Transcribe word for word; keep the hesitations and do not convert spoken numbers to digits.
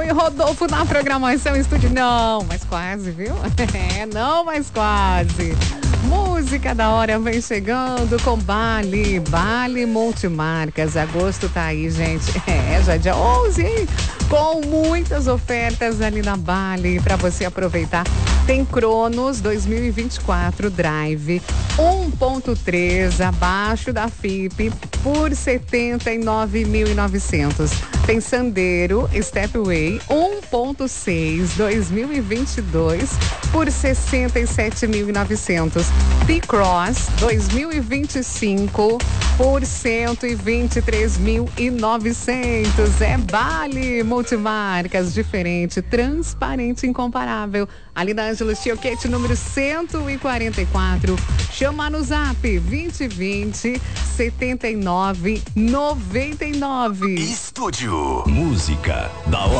Daniel e Rodolfo na programação estúdio. Não, mas quase, viu? É, não, mas quase. Música da hora vem chegando com Bali, Bali Multimarcas. Agosto tá aí, gente. É, já é dia onze, hein? Com muitas ofertas ali na Bali para você aproveitar. Tem Cronos dois mil e vinte e quatro Drive um ponto três abaixo da F I P por setenta e nove mil e novecentos. Tem Sandero Stepway um ponto seis dois mil e vinte e dois por sessenta e sete mil e novecentos. T-Cross dois mil e vinte e cinco por cento e vinte e três mil e novecentos. É Bali Multimarcas, diferente, transparente, incomparável. Ali da Ângelo Chioquete, número cento e quarenta e quatro. Chama no zap vinte vinte, setenta e nove, noventa e nove. Estúdio Música da Hora.